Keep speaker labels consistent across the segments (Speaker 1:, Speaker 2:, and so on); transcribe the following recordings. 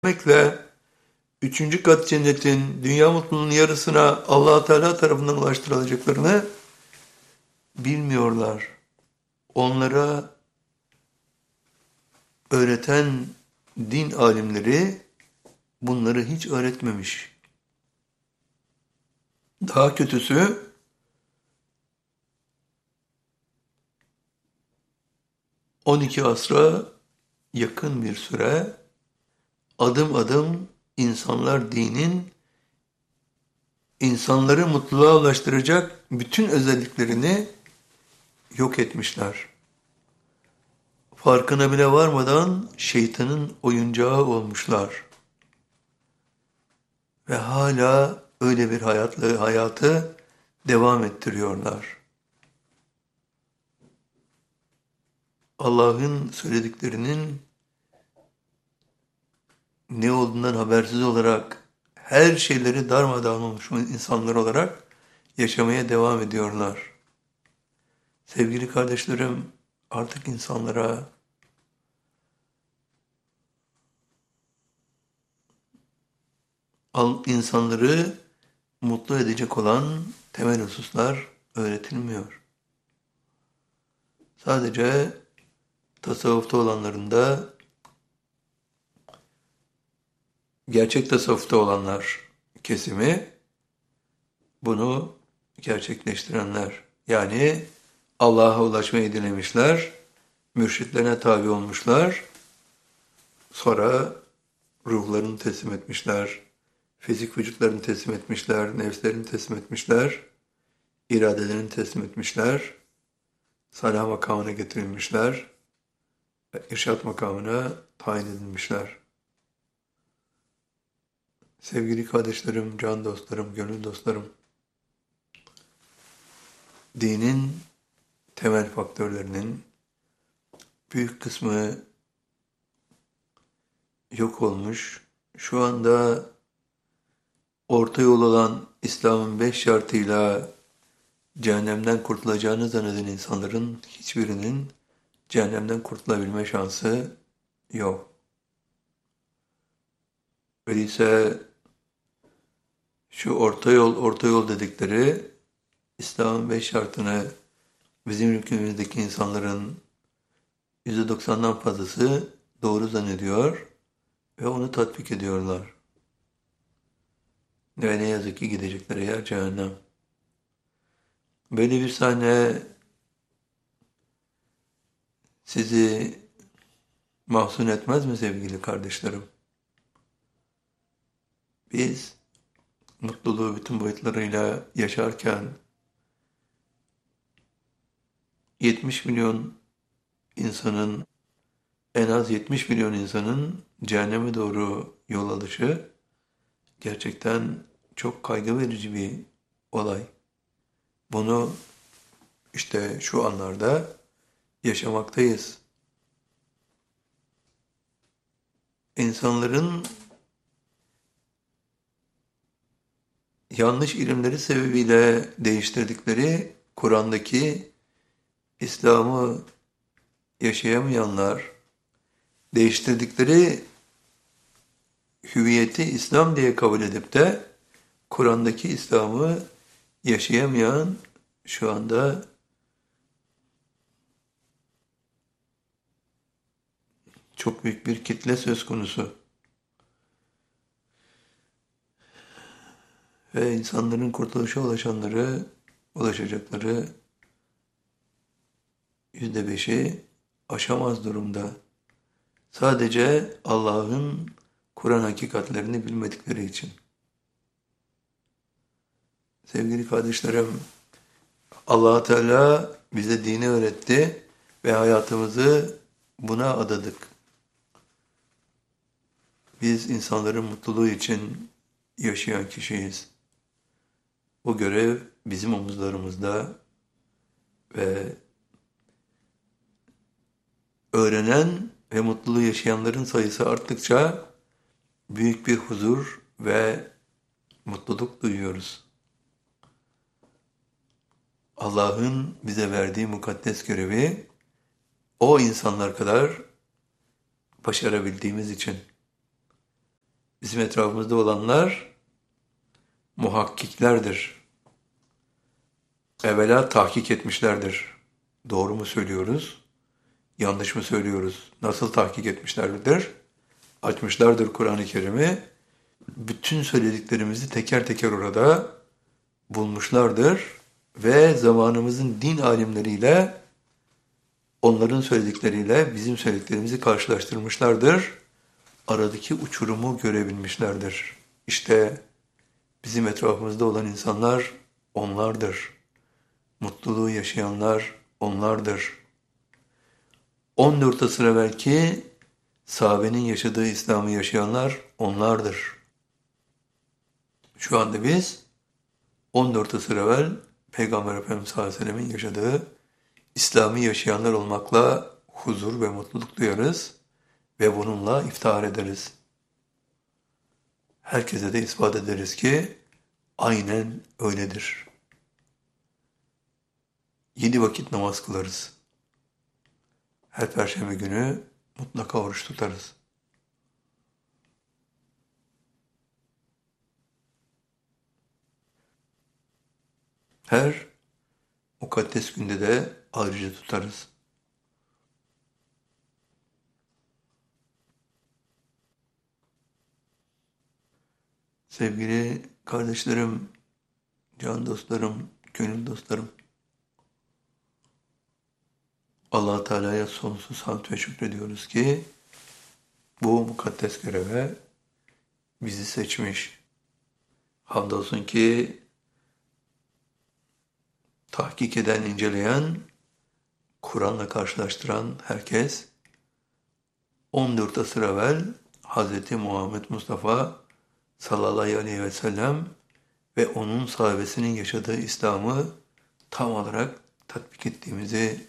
Speaker 1: Etmekle üçüncü kat cennetin dünya mutluluğunun yarısına Allah Teala tarafından ulaştırılacaklarını bilmiyorlar. Onlara öğreten din alimleri bunları hiç öğretmemiş. Daha kötüsü 12 asra yakın bir süre adım adım insanlar dinin insanları mutluluğa ulaştıracak bütün özelliklerini yok etmişler. Farkına bile varmadan şeytanın oyuncağı olmuşlar. Ve hala öyle bir hayatı devam ettiriyorlar. Allah'ın söylediklerinin ne olduğundan habersiz olarak her şeyleri darmadağın olmuş insanlar olarak yaşamaya devam ediyorlar. Sevgili kardeşlerim, artık insanları mutlu edecek olan temel hususlar öğretilmiyor. Sadece tasavvufta olanların da gerçek tasavvufta olanlar kesimi bunu gerçekleştirenler. Yani Allah'a ulaşmayı dilemişler, mürşitlerine tabi olmuşlar, sonra ruhlarını teslim etmişler, fizik vücutlarını teslim etmişler, nefslerini teslim etmişler, iradelerini teslim etmişler, salah makamına getirilmişler ve irşat makamına tayin edilmişler. Sevgili kardeşlerim, can dostlarım, gönül dostlarım, dinin temel faktörlerinin büyük kısmı yok olmuş. Şu anda orta yol olan İslam'ın 5 şartıyla cehennemden kurtulacağını zanneden insanların hiçbirinin cehennemden kurtulabilme şansı yok. Öyleyse şu orta yol dedikleri İslam'ın 5 şartını bizim ülkemizdeki insanların %90'dan fazlası doğru zannediyor ve onu tatbik ediyorlar. Ve ne yazık ki gidecekleri yer cehennem. Böyle bir sahne sizi mahzun etmez mi sevgili kardeşlerim? Biz mutluluğu bütün boyutlarıyla yaşarken 70 milyon insanın, en az 70 milyon insanın cehenneme doğru yol alışı gerçekten çok kaygı verici bir olay. Bunu işte şu anlarda yaşamaktayız. İnsanların yanlış ilimleri sebebiyle değiştirdikleri Kur'an'daki İslam'ı yaşayamayanlar, değiştirdikleri hüviyeti İslam diye kabul edip de Kur'an'daki İslam'ı yaşayamayan şu anda çok büyük bir kitle söz konusu. Ve insanların kurtuluşa ulaşacakları %5'i aşamaz durumda. Sadece Allah'ın Kur'an hakikatlerini bilmedikleri için. Sevgili kardeşlerim, Allah Teala bize dini öğretti ve hayatımızı buna adadık. Biz insanların mutluluğu için yaşayan kişiyiz. Bu görev bizim omuzlarımızda ve öğrenen ve mutluluğu yaşayanların sayısı arttıkça büyük bir huzur ve mutluluk duyuyoruz. Allah'ın bize verdiği mukaddes görevi o insanlar kadar başarabildiğimiz için. Bizim etrafımızda olanlar muhakkiklerdir. Evvela tahkik etmişlerdir. Doğru mu söylüyoruz? Yanlış mı söylüyoruz? Nasıl tahkik etmişlerdir? Açmışlardır Kur'an-ı Kerim'i. Bütün söylediklerimizi teker teker orada bulmuşlardır. Ve zamanımızın din alimleriyle, onların söyledikleriyle bizim söylediklerimizi karşılaştırmışlardır. Aradaki uçurumu görebilmişlerdir. İşte bizim etrafımızda olan insanlar onlardır. Mutluluğu yaşayanlar onlardır. 14 asır evvelki sahabenin yaşadığı İslam'ı yaşayanlar onlardır. Şu anda biz 14 asır evvel Peygamber Efendimiz sallallahu aleyhi ve sellem'in yaşadığı İslam'ı yaşayanlar olmakla huzur ve mutluluk duyarız ve bununla iftihar ederiz. Herkese de ispat ederiz ki aynen öyledir. 7 vakit namaz kılarız. Her perşembe günü mutlaka oruç tutarız. Her mukaddes günde de ayrıca tutarız. Sevgili kardeşlerim, can dostlarım, gönül dostlarım, Allah Teala'ya sonsuz hamd ve şükrediyoruz ki bu mukaddes göreve bizi seçmiş. Hamdolsun ki tahkik eden, inceleyen, Kur'an'la karşılaştıran herkes 14 asır evvel Hz. Muhammed Mustafa sallallahu aleyhi ve sellem ve onun sahabesinin yaşadığı İslam'ı tam olarak tatbik ettiğimizi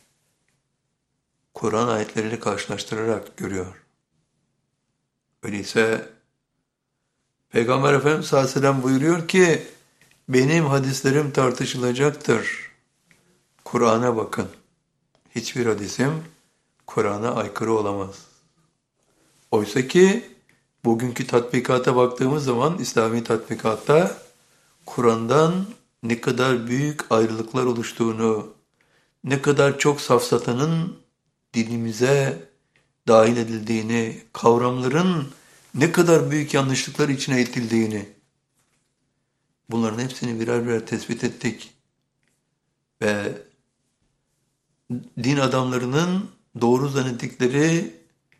Speaker 1: Kur'an ayetleriyle karşılaştırarak görüyor. Öyleyse Peygamber Efendimiz sallallahu aleyhi ve sellem buyuruyor ki benim hadislerim tartışılacaktır. Kur'an'a bakın. Hiçbir hadisim Kur'an'a aykırı olamaz. Oysa ki bugünkü tatbikata baktığımız zaman İslami tatbikatta Kur'an'dan ne kadar büyük ayrılıklar oluştuğunu, ne kadar çok safsatanın dilimize dahil edildiğini, kavramların ne kadar büyük yanlışlıklar içine itildiğini, bunların hepsini birer birer tespit ettik. Ve din adamlarının doğru zannettikleri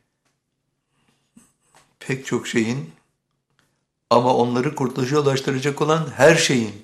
Speaker 1: pek çok şeyin ama onları kurtuluşa ulaştıracak olan her şeyin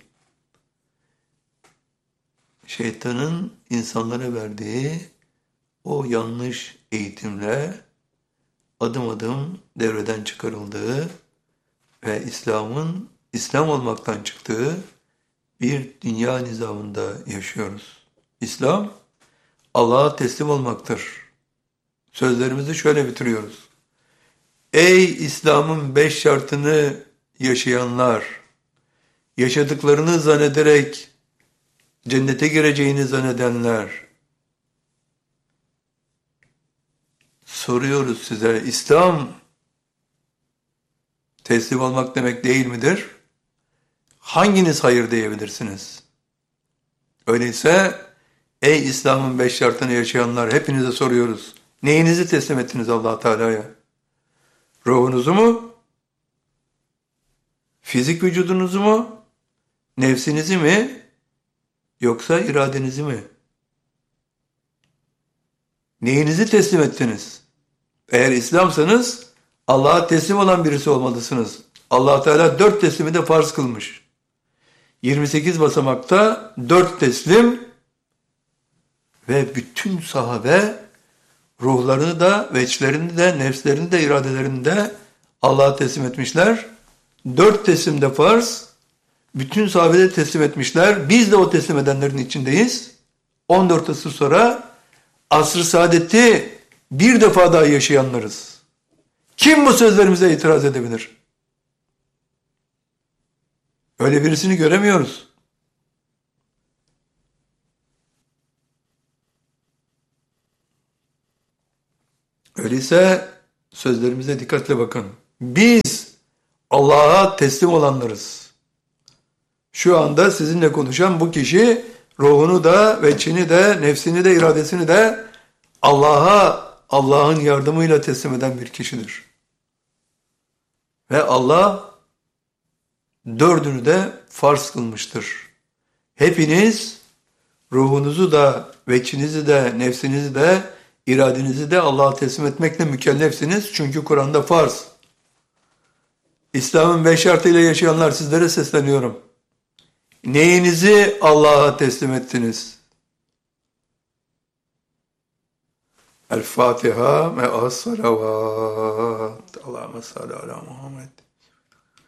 Speaker 1: şeytanın insanlara verdiği o yanlış eğitimle adım adım devreden çıkarıldığı ve İslam'ın İslam olmaktan çıktığı bir dünya nizamında yaşıyoruz. İslam, Allah'a teslim olmaktır. Sözlerimizi şöyle bitiriyoruz. Ey İslam'ın 5 şartını yaşayanlar, yaşadıklarını zannederek cennete gireceğini zannedenler, soruyoruz size, İslam teslim olmak demek değil midir? Hanginiz hayır diyebilirsiniz? Öyleyse ey İslam'ın 5 şartını yaşayanlar hepinize soruyoruz. Neyinizi teslim ettiniz Allah Teala'ya? Ruhunuzu mu? Fizik vücudunuzu mu? Nefsinizi mi? Yoksa iradenizi mi? Neyinizi teslim ettiniz? Eğer İslam'sanız Allah'a teslim olan birisi olmalısınız. Allah Teala 4 teslimi de farz kılmış. 28 basamakta 4 teslim ve bütün sahabe ruhlarını da, veçlerini de, nefslerini de, iradelerini de Allah'a teslim etmişler. 4 teslim de farz, bütün sahabe de teslim etmişler. Biz de o teslim edenlerin içindeyiz. 14 asır sonra asr-ı saadeti bir defa daha yaşayanlarız. Kim bu sözlerimize itiraz edebilir? Öyle birisini göremiyoruz. Öyleyse sözlerimize dikkatle bakın. Biz Allah'a teslim olanlarız. Şu anda sizinle konuşan bu kişi ruhunu da, veçini de, nefsini de, iradesini de Allah'ın yardımıyla teslim eden bir kişidir. Ve Allah dördünü de farz kılmıştır. Hepiniz ruhunuzu da, veçinizi de, nefsinizi de, iradenizi de Allah'a teslim etmekle mükellefsiniz. Çünkü Kur'an'da farz. İslam'ın 5 şartıyla yaşayanlar, sizlere sesleniyorum. Neyinizi Allah'a teslim ettiniz? El Fatiha ve as-salavat. Allahümme salli ala Muhammed.